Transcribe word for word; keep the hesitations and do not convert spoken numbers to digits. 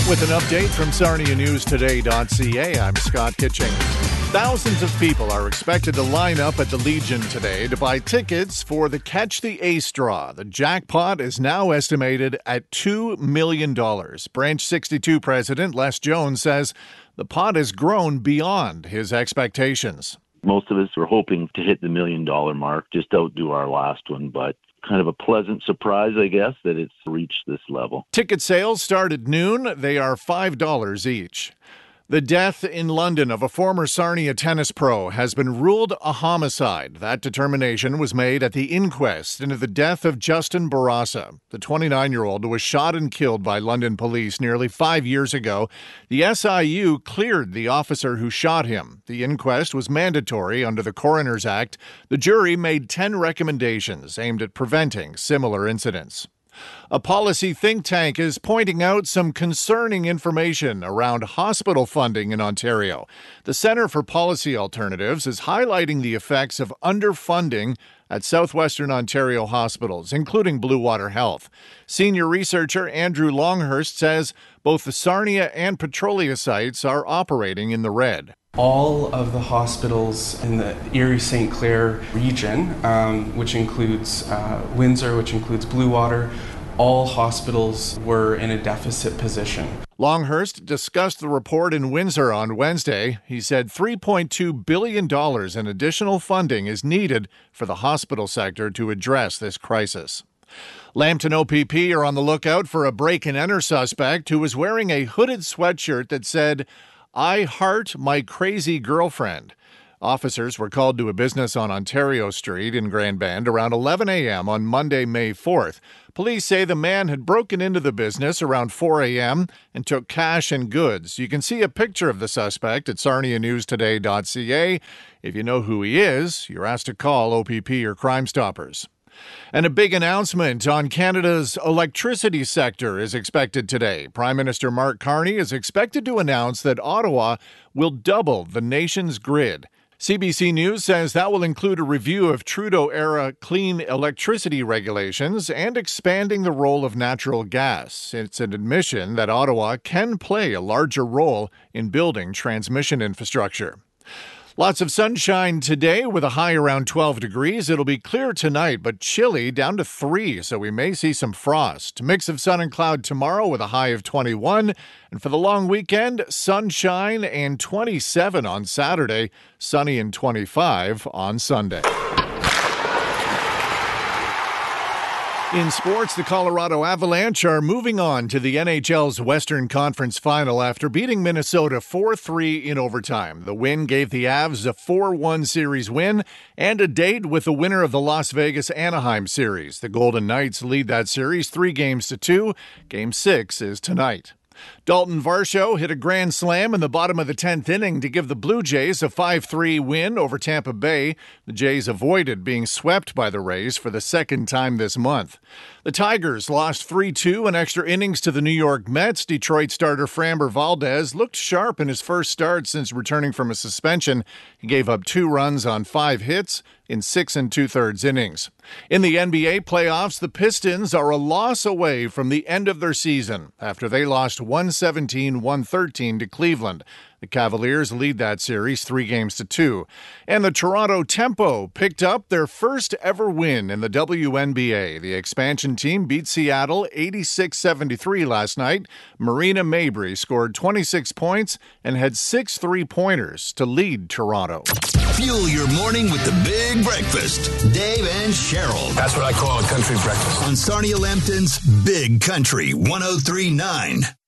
With an update from Sarnia News Today dot C A, I'm Scott Kitching. Thousands of people are expected to line up at the Legion today to buy tickets for the Catch the Ace draw. The jackpot is now estimated at two million dollars. Branch sixty-two President Les Jones says the pot has grown beyond his expectations. Most of us were hoping to hit the million-dollar mark, just outdo our last one, but kind of a pleasant surprise, I guess, that it's reached this level. Ticket sales start at noon. They are five dollars each. The death in London of a former Sarnia tennis pro has been ruled a homicide. That determination was made at the inquest into the death of Justin Barraza. The twenty-nine-year-old was shot and killed by London police nearly five years ago. The S I U cleared the officer who shot him. The inquest was mandatory under the Coroner's Act. The jury made ten recommendations aimed at preventing similar incidents. A policy think tank is pointing out some concerning information around hospital funding in Ontario. The Centre for Policy Alternatives is highlighting the effects of underfunding at southwestern Ontario hospitals, including Blue Water Health. Senior researcher Andrew Longhurst says both the Sarnia and Petrolia sites are operating in the red. All of the hospitals in the Erie-Saint Clair region, um, which includes uh, Windsor, which includes Blue Water, all hospitals were in a deficit position. Longhurst discussed the report in Windsor on Wednesday. He said three point two billion dollars in additional funding is needed for the hospital sector to address this crisis. Lambton O P P are on the lookout for a break-and-enter suspect who was wearing a hooded sweatshirt that said, "I heart my crazy girlfriend." Officers were called to a business on Ontario Street in Grand Bend around eleven a.m. on Monday, May fourth. Police say the man had broken into the business around four a.m. and took cash and goods. You can see a picture of the suspect at Sarnia News Today dot C A. If you know who he is, you're asked to call O P P or Crime Stoppers. And a big announcement on Canada's electricity sector is expected today. Prime Minister Mark Carney is expected to announce that Ottawa will double the nation's grid. C B C News says that will include a review of Trudeau-era clean electricity regulations and expanding the role of natural gas. It's an admission that Ottawa can play a larger role in building transmission infrastructure. Lots of sunshine today with a high around twelve degrees. It'll be clear tonight, but chilly down to three, so we may see some frost. Mix of sun and cloud tomorrow with a high of twenty-one. And for the long weekend, sunshine and twenty-seven on Saturday, sunny and twenty-five on Sunday. In sports, the Colorado Avalanche are moving on to the N H L's Western Conference Final after beating Minnesota four three in overtime. The win gave the Avs a four one series win and a date with the winner of the Las Vegas-Anaheim series. The Golden Knights lead that series three games to two. Game six is tonight. Dalton Varsho hit a grand slam in the bottom of the tenth inning to give the Blue Jays a five three win over Tampa Bay. The Jays avoided being swept by the Rays for the second time this month. The Tigers lost three two in extra innings to the New York Mets. Detroit starter Framber Valdez looked sharp in his first start since returning from a suspension. He gave up two runs on five hits in six and two-thirds innings. In the N B A playoffs, the Pistons are a loss away from the end of their season after they lost one seventeen to one thirteen to Cleveland. The Cavaliers lead that series three games to two. And the Toronto Tempo picked up their first ever win in the W N B A. The expansion team beat Seattle eighty-six seventy-three last night. Marina Mabrey scored twenty-six points and had six three-pointers to lead Toronto. Fuel your morning with the Big Breakfast. Dave and Cheryl. That's what I call a country breakfast. On Sarnia Lambton's Big Country one oh three point nine.